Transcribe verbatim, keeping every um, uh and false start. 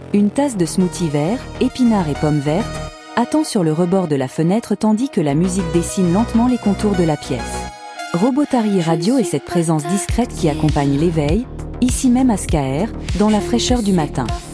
Une tasse de smoothie vert, épinards et pommes vertes, attend sur le rebord de la fenêtre tandis que la musique dessine lentement les contours de la pièce. Robotari Radio est cette présence discrète qui accompagne l'éveil, ici même à Skaer, dans la fraîcheur du matin.